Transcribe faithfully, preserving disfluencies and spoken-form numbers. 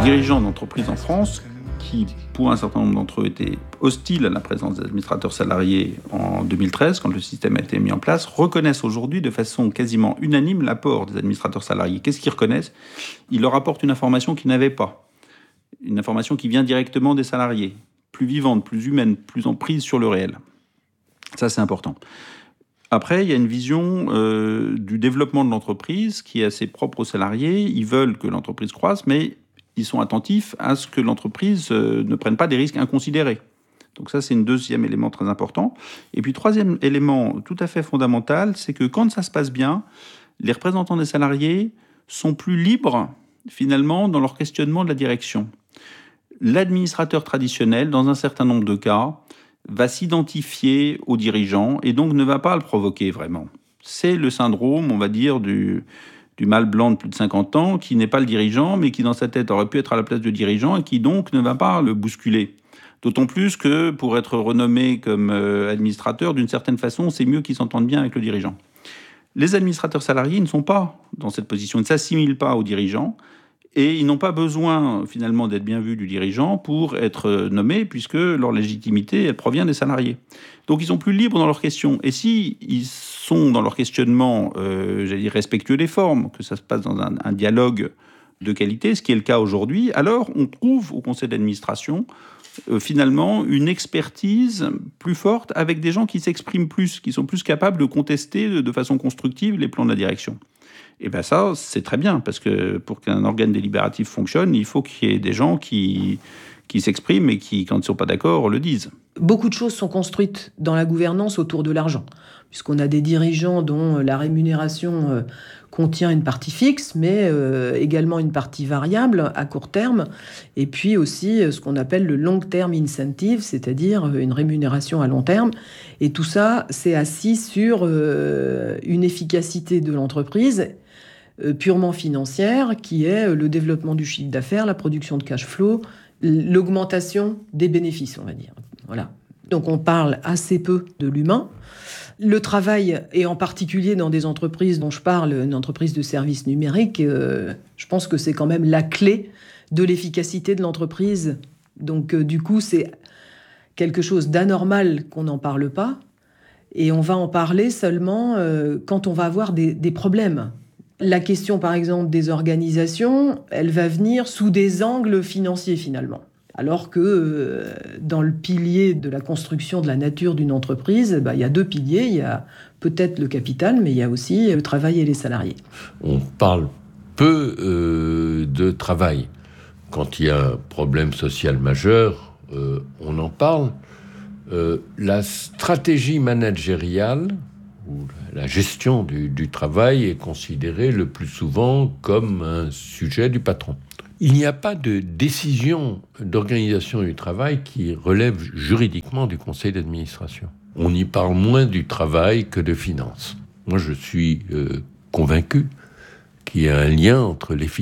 dirigeants d'entreprises en France qui, pour un certain nombre d'entre eux, étaient hostiles à la présence des administrateurs salariés en deux mille treize, quand le système a été mis en place, reconnaissent aujourd'hui de façon quasiment unanime l'apport des administrateurs salariés. Qu'est-ce qu'ils reconnaissent ? Ils leur apportent une information qu'ils n'avaient pas. Une information qui vient directement des salariés, plus vivante, plus humaine, plus en prise sur le réel. Ça, c'est important. Après, il y a une vision euh, du développement de l'entreprise qui est assez propre aux salariés. Ils veulent que l'entreprise croisse, mais ils sont attentifs à ce que l'entreprise euh, ne prenne pas des risques inconsidérés. Donc ça, c'est un deuxième élément très important. Et puis, troisième élément tout à fait fondamental, c'est que quand ça se passe bien, les représentants des salariés sont plus libres, finalement, dans leur questionnement de la direction. L'administrateur traditionnel, dans un certain nombre de cas, va s'identifier au dirigeant et donc ne va pas le provoquer vraiment. C'est le syndrome, on va dire, du... du mâle blanc de plus de cinquante ans, qui n'est pas le dirigeant, mais qui dans sa tête aurait pu être à la place du dirigeant et qui donc ne va pas le bousculer. D'autant plus que pour être renommé comme euh, administrateur, d'une certaine façon, c'est mieux qu'il s'entende bien avec le dirigeant. Les administrateurs salariés ne sont pas dans cette position, ils ne s'assimilent pas aux dirigeants et ils n'ont pas besoin finalement d'être bien vus du dirigeant pour être nommés, puisque leur légitimité, elle provient des salariés. Donc ils sont plus libres dans leurs questions. Et si ils sont dans leur questionnement, euh, j'allais dire, respectueux des formes, que ça se passe dans un, un dialogue de qualité, ce qui est le cas aujourd'hui, alors on trouve au conseil d'administration euh, finalement une expertise plus forte avec des gens qui s'expriment plus, qui sont plus capables de contester de, de façon constructive les plans de la direction. Et bien ça, c'est très bien, parce que pour qu'un organe délibératif fonctionne, il faut qu'il y ait des gens qui, qui s'expriment et qui, quand ils ne sont pas d'accord, le disent. Beaucoup de choses sont construites dans la gouvernance autour de l'argent, puisqu'on a des dirigeants dont la rémunération euh, contient une partie fixe, mais euh, également une partie variable à court terme, et puis aussi euh, ce qu'on appelle le long-term incentive, c'est-à-dire euh, une rémunération à long terme. Et tout ça, c'est assis sur euh, une efficacité de l'entreprise euh, purement financière, qui est le développement du chiffre d'affaires, la production de cash flow, l'augmentation des bénéfices, on va dire. Voilà. Donc on parle assez peu de l'humain. Le travail, et en particulier dans des entreprises dont je parle, une entreprise de services numériques, euh, je pense que c'est quand même la clé de l'efficacité de l'entreprise. Donc euh, du coup, c'est quelque chose d'anormal qu'on n'en parle pas, et on va en parler seulement euh, quand on va avoir des, des problèmes. La question, par exemple, des organisations, elle va venir sous des angles financiers, finalement. Alors que euh, dans le pilier de la construction de la nature d'une entreprise, bah, il y a deux piliers. Il y a peut-être le capital, mais il y a aussi le travail et les salariés. On parle peu euh, de travail. Quand il y a un problème social majeur, euh, on en parle. Euh, la stratégie managériale, ou la gestion du, du travail, est considérée le plus souvent comme un sujet du patron. Il n'y a pas de décision d'organisation du travail qui relève juridiquement du conseil d'administration. On y parle moins du travail que de finances. Moi, je suis euh, convaincu qu'il y a un lien entre l'efficacité